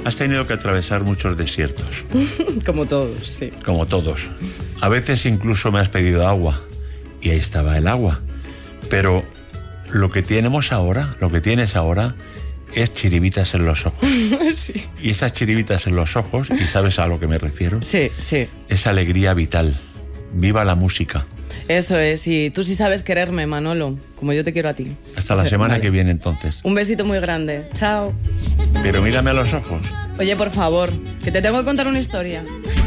Has tenido que atravesar muchos desiertos. Como todos, sí. Como todos. A veces incluso me has pedido agua. Y ahí estaba el agua. Pero lo que tienes ahora es chiribitas en los ojos. Sí. Y esas chiribitas en los ojos, ¿y sabes a lo que me refiero? Sí, sí. Es alegría vital. Viva la música. Eso es, y tú sí sabes quererme, Manolo, como yo te quiero a ti. Hasta la semana que viene, entonces. Un besito muy grande. Chao. Pero mírame a los ojos. Oye, por favor, que te tengo que contar una historia.